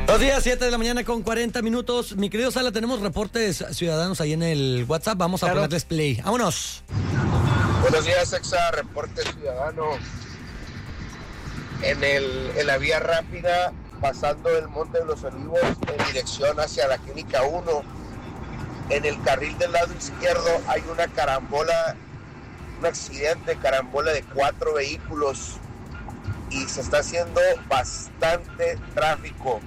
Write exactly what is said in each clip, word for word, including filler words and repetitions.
Dos días, siete de la mañana con cuarenta minutos. Mi querido Sala, tenemos reportes ciudadanos ahí en el WhatsApp. Vamos a claro. ponerles play. Vámonos. Buenos días, Exa, reporte ciudadano. En, el, en la vía rápida, pasando el Monte de los Olivos en dirección hacia la Clínica uno, en el carril del lado izquierdo hay una carambola, un accidente, carambola de cuatro vehículos y se está haciendo bastante tráfico.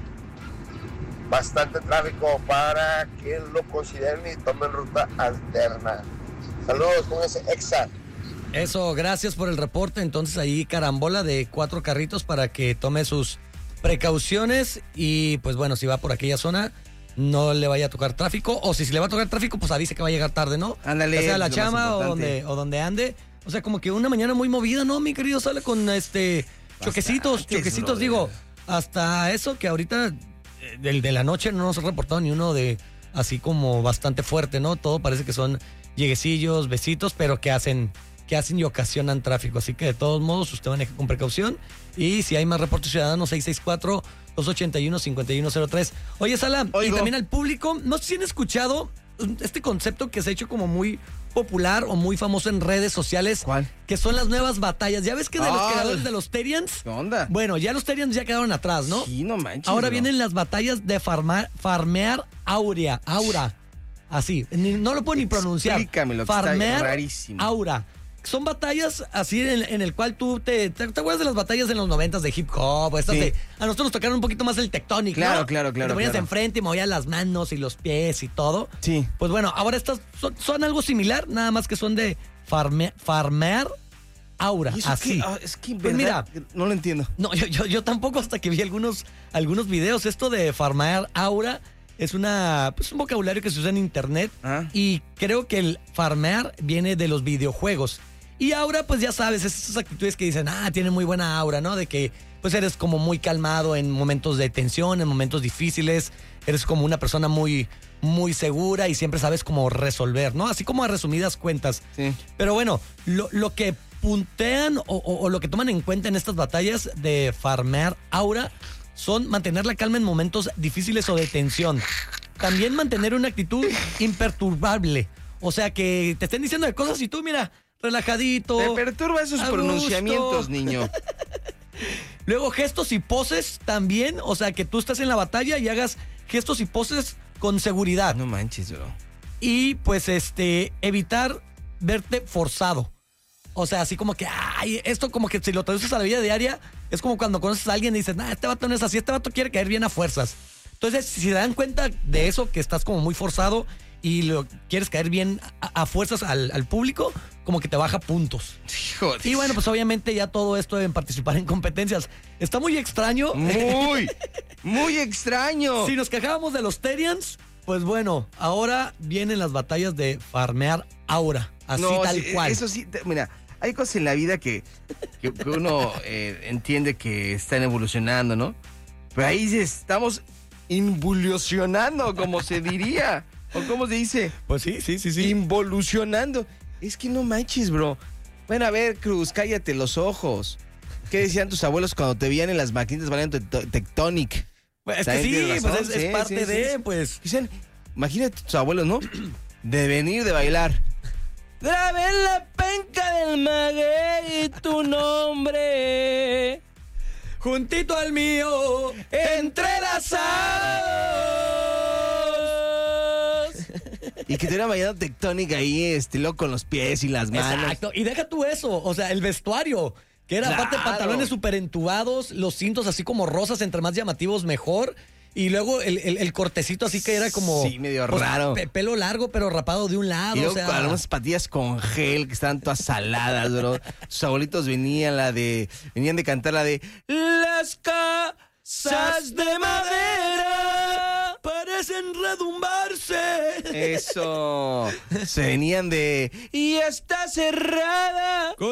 Bastante tráfico para que lo consideren y tomen ruta alterna. Saludos con ese Exa. Eso, gracias por el reporte. Entonces ahí carambola de cuatro carritos para que tome sus precauciones y pues bueno, si va por aquella zona no le vaya a tocar tráfico, o si, si le va a tocar tráfico pues avise que va a llegar tarde, ¿no? Ándale. Ya sea la chama o donde, o donde ande. O sea, como que una mañana muy movida, ¿no, mi querido Sala? Con este choquecitos, Bastante, choquecitos, digo, hasta eso que ahorita del de la noche no nos ha reportado ni uno de así como bastante fuerte, ¿no? Todo parece que son lleguecillos, besitos, pero que hacen, que hacen y ocasionan tráfico. Así que de todos modos, usted maneje con precaución. Y si hay más reportes ciudadanos, seis seis cuatro, dos ocho uno, cinco uno cero tres. Oye, Sala, Oigo. y también al público, no sé si han escuchado este concepto que se ha hecho como muy popular o muy famoso en redes sociales. ¿Cuál? Que son las nuevas batallas. ¿Ya ves que de ah, los creadores de los Terians? ¿Qué onda? Bueno, ya los Terians ya quedaron atrás, ¿no? Sí, no manches. Ahora bro. vienen las batallas de farma, farmear aurea, aura. Así, ni, no lo puedo ni pronunciar. Explícamelo, farmear está rarísimo. aura. Son batallas así en, en el cual tú te, te... ¿Te acuerdas de las batallas en los noventas de hip hop? Estas sí. de, a nosotros nos tocaron un poquito más el tectónico, Claro, ¿no? claro, claro. Te ponías claro. enfrente y movías las manos y los pies y todo. Sí. Pues bueno, ahora estas son, son algo similar, nada más que son de farme, farmear aura. ¿Y eso así. qué? Ah, es que pues mira, no lo entiendo. No, yo, yo, yo tampoco hasta que vi algunos, algunos videos. Esto de farmear aura es una, pues un vocabulario que se usa en internet. ¿Ah? Y creo que el farmear viene de los videojuegos. Y aura, pues ya sabes, es esas actitudes que dicen, ah, tiene muy buena aura, ¿no? De que pues eres como muy calmado en momentos de tensión, en momentos difíciles. Eres como una persona muy, muy segura y siempre sabes cómo resolver, ¿no? Así como a resumidas cuentas. Sí. Pero bueno, lo, lo que puntean o, o, o lo que toman en cuenta en estas batallas de farmear aura son mantener la calma en momentos difíciles o de tensión. También mantener una actitud imperturbable. O sea, que te estén diciendo de cosas y tú, mira, relajadito. Te perturba esos pronunciamientos, niño. Luego, gestos y poses también. O sea, que tú estás en la batalla y hagas gestos y poses con seguridad. No manches, bro. Y, pues, este, evitar verte forzado. O sea, así como que, ay, esto como que si lo traduces a la vida diaria, es como cuando conoces a alguien y dices, nah, este vato no es así, este vato quiere caer bien a fuerzas. Entonces, si se dan cuenta de eso, que estás como muy forzado y lo quieres caer bien a, a fuerzas al, al público, como que te baja puntos. Joder. Y bueno, pues obviamente ya todo esto en participar en competencias. Está muy extraño. Muy, muy extraño. Si nos quejábamos de los Terians, pues bueno, ahora vienen las batallas de farmear aura. Así no, tal sí, cual. Eso sí, te, mira, hay cosas en la vida que, que, que uno eh, entiende que están evolucionando, ¿no? Pero ahí dices, estamos involucionando, como se diría. ¿O cómo se dice? Pues sí, sí, sí, sí. Involucionando. Es que no manches, bro. Bueno, a ver, Cruz, cállate los ojos. ¿Qué decían tus abuelos cuando te veían en las maquinitas bailando Tectonic? Pues es que sí, pues es, es sí, parte sí, de, sí. pues. Dicen, imagínate tus abuelos, ¿no? De venir de bailar. Grabé en la penca del maguey tu nombre. Juntito al mío, entrelazados. Y que te hubieran bailado Tectonic ahí, estilo con los pies y las manos. Exacto, y deja tú eso, o sea, el vestuario, que era Claro. aparte pantalones súper entubados, los cintos así como rosas, entre más llamativos mejor. Y luego el, el, el cortecito así que era como... Sí, medio pues, raro. Pe pelo largo, pero rapado de un lado, Y luego o sea... con unas patillas con gel que estaban todas saladas, bro. Sus abuelitos venían la de... Venían de cantar la de... Las casas de madera parecen redumbarse. Eso. Se venían de... Y está cerrada.